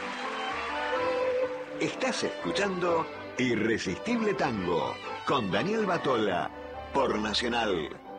Estás escuchando Irresistible Tango con Daniel Batola por Nacional.